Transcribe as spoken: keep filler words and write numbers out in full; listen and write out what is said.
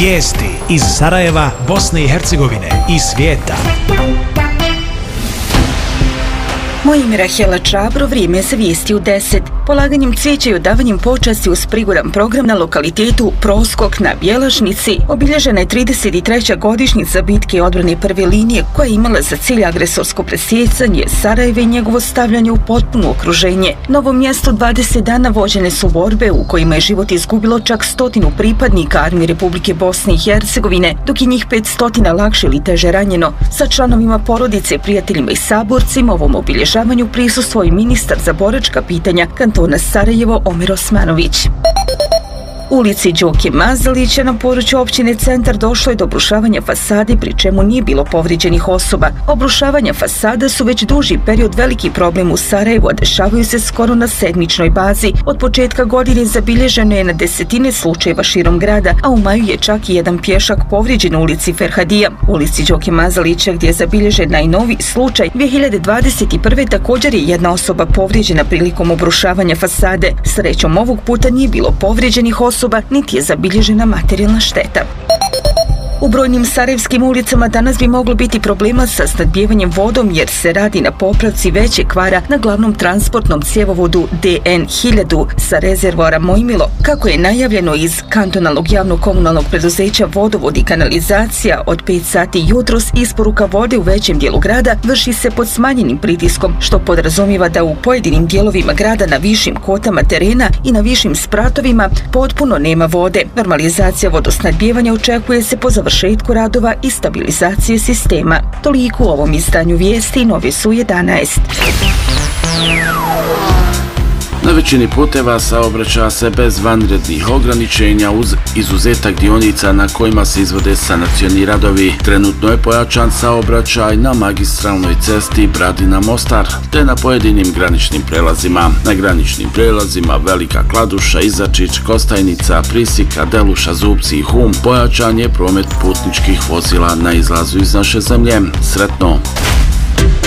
Vijesti iz Sarajeva, Bosne i Hercegovine i svijeta. Moje ime je Rahela Čabro, vrijeme je za vijesti u deset. Polaganjem cvijeća i odavanjem počasti uz prigodan program na lokalitetu Proskok na Bjelašnici obilježena je trideset treća godišnjica bitke odbrane prve linije koja je imala za cilj agresorsko presjecanje Sarajeva i njegovo stavljanje u potpuno okruženje. Na ovom mjestu dvadeset dana vođene su borbe u kojima je život izgubilo čak stotinu pripadnika Armije Republike Bosne i Hercegovine, dok je njih petstotina lakše ili teže ranjeno. Sa članovima porodice, prijateljima i saborcima ovom obilježavanju prisustvovao i ministar za boračka pitanja kantona Sarajevo Omer Osmanović. U ulici Đoke Mazalića na području općine Centar došlo je do obrušavanja fasade, pri čemu nije bilo povrijeđenih osoba. Obrušavanja fasada su već duži period veliki problem u Sarajevu, a dešavaju se skoro na sedmičnoj bazi. Od početka godine zabilježeno je na desetine slučajeva širom grada, a u maju je čak i jedan pješak povrijeđen u ulici Ferhadija. U ulici Đoke Mazalića, gdje je zabilježen najnoviji slučaj, dvije hiljade dvadeset prve također je jedna osoba povrijeđena prilikom obrušavanja fasade. Srećom ovog puta nije bilo povrijeđenih osoba, niti je zabilježena materijalna šteta. U brojnim sarajevskim ulicama danas bi moglo biti problema sa snabdijevanjem vodom jer se radi na popravci većeg kvara na glavnom transportnom cjevovodu D N hiljadu sa rezervoara Mojmilo. Kako je najavljeno iz kantonalnog javnog komunalnog preduzeća Vodovod i kanalizacija, od pet sati jutros isporuka vode u većem dijelu grada vrši se pod smanjenim pritiskom, što podrazumijeva da u pojedinim dijelovima grada na višim kotama terena i na višim spratovima potpuno nema vode. Normalizacija vodosnabdijevanja očekuje se po završetku radova i stabilizacije sistema. Toliko u ovom izdanju vijesti, novi su jedanaest. Na većini puteva saobraća se bez vanrednih ograničenja uz izuzetak dionica na kojima se izvode sanacioni radovi. Trenutno je pojačan saobraćaj na magistralnoj cesti Bradina-Mostar te na pojedinim graničnim prelazima. Na graničnim prelazima Velika Kladuša, Izačić, Kostajnica, Prisika, Deluša, Zupci i Hum pojačan je promet putničkih vozila na izlazu iz naše zemlje. Sretno!